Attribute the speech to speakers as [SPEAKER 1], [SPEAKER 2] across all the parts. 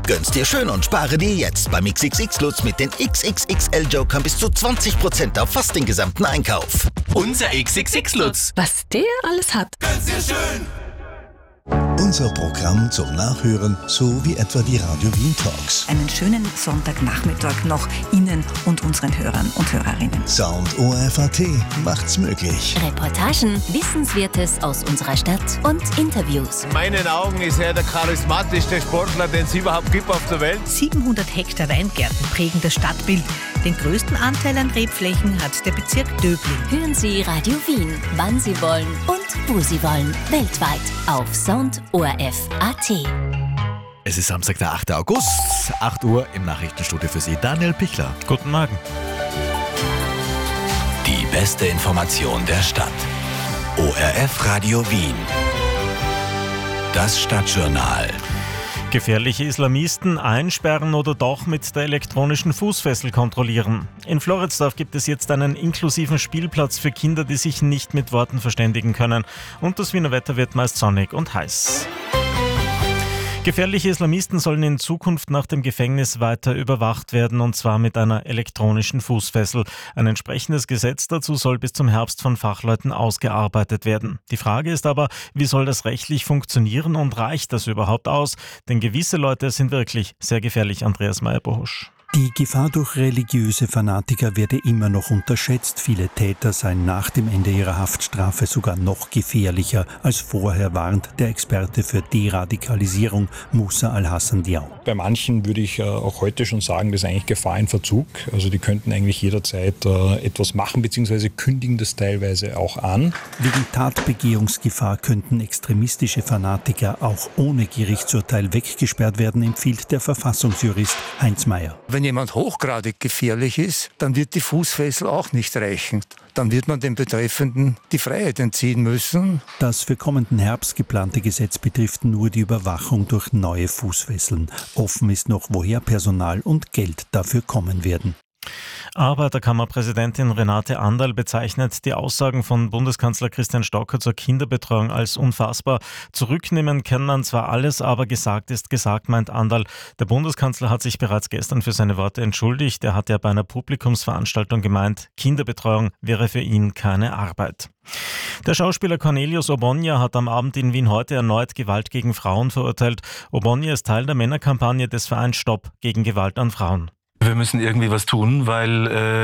[SPEAKER 1] Gönn's dir schön und spare dir jetzt beim XXX Lutz mit den XXXL-Jokern bis zu 20% auf fast den gesamten Einkauf.
[SPEAKER 2] Unser XXX Lutz.
[SPEAKER 3] Was der alles hat.
[SPEAKER 2] Gönn's dir schön.
[SPEAKER 4] Unser Programm zum Nachhören, so wie etwa die Radio Wien Talks.
[SPEAKER 5] Einen schönen Sonntagnachmittag noch Ihnen und unseren Hörern und Hörerinnen.
[SPEAKER 4] Sound ORF.at macht's möglich.
[SPEAKER 6] Reportagen, Wissenswertes aus unserer Stadt und Interviews.
[SPEAKER 7] In meinen Augen ist er der charismatischste Sportler, den es überhaupt gibt auf der Welt.
[SPEAKER 5] 700 Hektar Weingärten prägen das Stadtbild. Den größten Anteil an Rebflächen hat der Bezirk Döbling.
[SPEAKER 6] Hören Sie Radio Wien, wann Sie wollen und wo Sie wollen. Weltweit auf Sound ORF.at.
[SPEAKER 8] Es ist Samstag, der 8. August, 8 Uhr im Nachrichtenstudio für Sie, Daniel Pichler.
[SPEAKER 9] Guten Morgen.
[SPEAKER 2] Die beste Information der Stadt. ORF Radio Wien. Das Stadtjournal.
[SPEAKER 9] Gefährliche Islamisten einsperren oder doch mit der elektronischen Fußfessel kontrollieren. In Floridsdorf gibt es jetzt einen inklusiven Spielplatz für Kinder, die sich nicht mit Worten verständigen können. Und das Wiener Wetter wird meist sonnig und heiß. Gefährliche Islamisten sollen in Zukunft nach dem Gefängnis weiter überwacht werden, und zwar mit einer elektronischen Fußfessel. Ein entsprechendes Gesetz dazu soll bis zum Herbst von Fachleuten ausgearbeitet werden. Die Frage ist aber, wie soll das rechtlich funktionieren und reicht das überhaupt aus? Denn gewisse Leute sind wirklich sehr gefährlich, Andreas Meyer-Bohusch.
[SPEAKER 10] Die Gefahr durch religiöse Fanatiker werde immer noch unterschätzt. Viele Täter seien nach dem Ende ihrer Haftstrafe sogar noch gefährlicher als vorher, warnt der Experte für Deradikalisierung Musa Al-Hassan Diaw.
[SPEAKER 11] Bei manchen würde ich auch heute schon sagen, das ist eigentlich Gefahr in Verzug. Also die könnten eigentlich jederzeit etwas machen bzw. kündigen das teilweise auch an.
[SPEAKER 10] Wegen Tatbegehungsgefahr könnten extremistische Fanatiker auch ohne Gerichtsurteil weggesperrt werden, empfiehlt der Verfassungsjurist Heinz Mayer.
[SPEAKER 12] Wenn jemand hochgradig gefährlich ist, dann wird die Fußfessel auch nicht reichen. Dann wird man dem Betreffenden die Freiheit entziehen müssen.
[SPEAKER 10] Das für kommenden Herbst geplante Gesetz betrifft nur die Überwachung durch neue Fußfesseln. Offen ist noch, woher Personal und Geld dafür kommen werden.
[SPEAKER 9] Arbeiterkammerpräsidentin Renate Anderl bezeichnet die Aussagen von Bundeskanzler Christian Stocker zur Kinderbetreuung als unfassbar. Zurücknehmen kann man zwar alles, aber gesagt ist gesagt, meint Anderl. Der Bundeskanzler hat sich bereits gestern für seine Worte entschuldigt. Er hat ja bei einer Publikumsveranstaltung gemeint, Kinderbetreuung wäre für ihn keine Arbeit. Der Schauspieler Cornelius Obonya hat am Abend in Wien heute erneut Gewalt gegen Frauen verurteilt. Obonya ist Teil der Männerkampagne des Vereins Stopp gegen Gewalt an Frauen.
[SPEAKER 13] Wir müssen irgendwie was tun, weil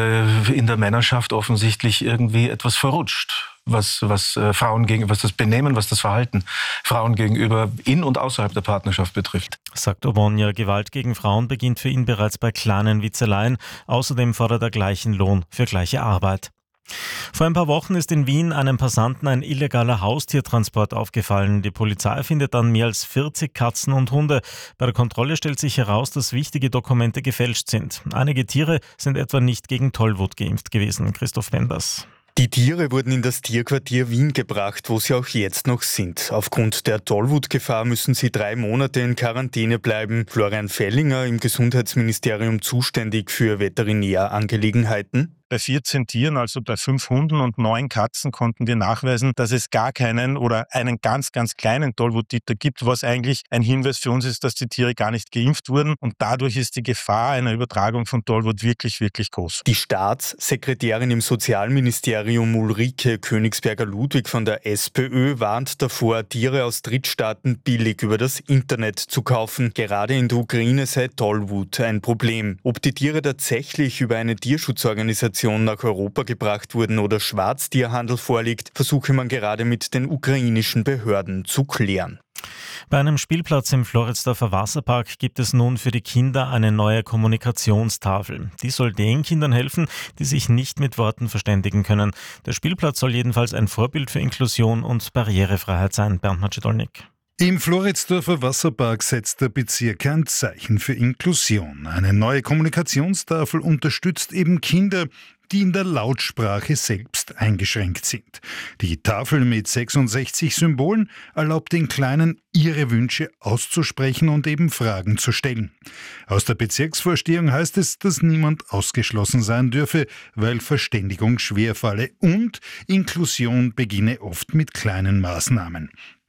[SPEAKER 13] in der Männerschaft offensichtlich irgendwie etwas verrutscht, was Frauen gegenüber, was das Benehmen, was das Verhalten Frauen gegenüber in und außerhalb der Partnerschaft betrifft.
[SPEAKER 9] Sagt Obonya, Gewalt gegen Frauen beginnt für ihn bereits bei kleinen Witzeleien. Außerdem fordert er gleichen Lohn für gleiche Arbeit. Vor ein paar Wochen ist in Wien einem Passanten ein illegaler Haustiertransport aufgefallen. Die Polizei findet dann mehr als 40 Katzen und Hunde. Bei der Kontrolle stellt sich heraus, dass wichtige Dokumente gefälscht sind. Einige Tiere sind etwa nicht gegen Tollwut geimpft gewesen. Christoph Benders.
[SPEAKER 14] Die Tiere wurden in das Tierquartier Wien gebracht, wo sie auch jetzt noch sind. Aufgrund der Tollwutgefahr müssen sie 3 Monate in Quarantäne bleiben. Florian Fellinger, im Gesundheitsministerium zuständig für Veterinärangelegenheiten.
[SPEAKER 15] Bei 14 Tieren, also bei 5 Hunden und 9 Katzen, konnten wir nachweisen, dass es gar keinen oder einen ganz, ganz kleinen Tollwuttiter gibt, was eigentlich ein Hinweis für uns ist, dass die Tiere gar nicht geimpft wurden. Und dadurch ist die Gefahr einer Übertragung von Tollwut wirklich, wirklich groß.
[SPEAKER 14] Die Staatssekretärin im Sozialministerium Ulrike Königsberger-Ludwig von der SPÖ warnt davor, Tiere aus Drittstaaten billig über das Internet zu kaufen. Gerade in der Ukraine sei Tollwut ein Problem. Ob die Tiere tatsächlich über eine Tierschutzorganisation nach Europa gebracht wurden oder Schwarztierhandel vorliegt, versuche man gerade mit den ukrainischen Behörden zu klären.
[SPEAKER 9] Bei einem Spielplatz im Floridsdorfer Wasserpark gibt es nun für die Kinder eine neue Kommunikationstafel. Die soll den Kindern helfen, die sich nicht mit Worten verständigen können. Der Spielplatz soll jedenfalls ein Vorbild für Inklusion und Barrierefreiheit sein. Bernd Macedolnik.
[SPEAKER 16] Im Floridsdorfer Wasserpark setzt der Bezirk ein Zeichen für Inklusion. Eine neue Kommunikationstafel unterstützt eben Kinder, die in der Lautsprache selbst eingeschränkt sind. Die Tafel mit 66 Symbolen erlaubt den Kleinen, ihre Wünsche auszusprechen und eben Fragen zu stellen. Aus der Bezirksvorstehung heißt es, dass niemand ausgeschlossen sein dürfe, weil Verständigung schwerfalle und Inklusion beginne oft mit kleinen Maßnahmen.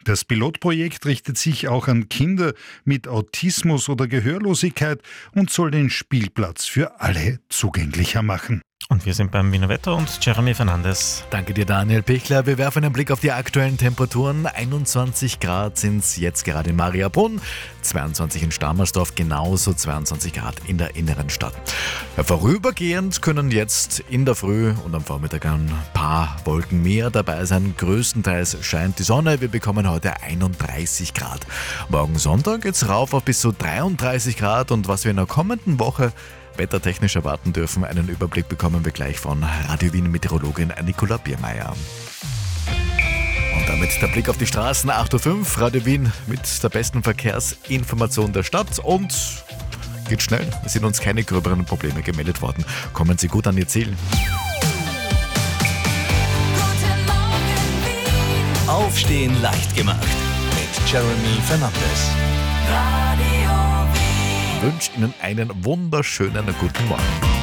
[SPEAKER 16] Das Pilotprojekt richtet sich auch an Kinder mit Autismus oder Gehörlosigkeit und soll den Spielplatz für alle zugänglicher machen.
[SPEAKER 9] Und wir sind beim Wiener Wetter und Jeremy Fernandes.
[SPEAKER 8] Danke dir, Daniel Pichler. Wir werfen einen Blick auf die aktuellen Temperaturen. 21 Grad sind es jetzt gerade in Mariabrunn, 22 in Stammersdorf, genauso 22 Grad in der inneren Stadt. Vorübergehend können jetzt in der Früh und am Vormittag ein paar Wolken mehr dabei sein. Größtenteils scheint die Sonne. Wir bekommen heute 31 Grad. Morgen Sonntag geht's rauf auf bis zu 33 Grad. Und was wir in der kommenden Woche wettertechnisch erwarten dürfen, einen Überblick bekommen wir gleich von Radio Wien Meteorologin Nicola Biermeier. Und damit der Blick auf die Straßen, 8.05 Uhr, Radio Wien mit der besten Verkehrsinformation der Stadt und geht schnell, es sind uns keine gröberen Probleme gemeldet worden. Kommen Sie gut an Ihr Ziel.
[SPEAKER 2] Aufstehen leicht gemacht mit Jeremy Fernandes.
[SPEAKER 8] Ich wünsche Ihnen einen wunderschönen guten Morgen.